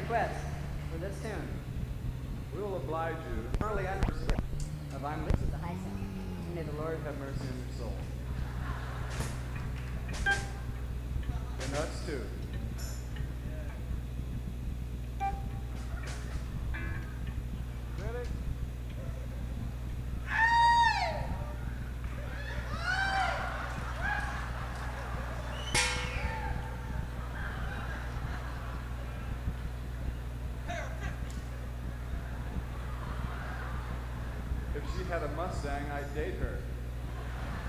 request for this tune. We will oblige you. Early understood of I'm Lips with the high sound. May the Lord Have mercy on your soul. The nuts too. Ready? If she had a Mustang, I'd date her.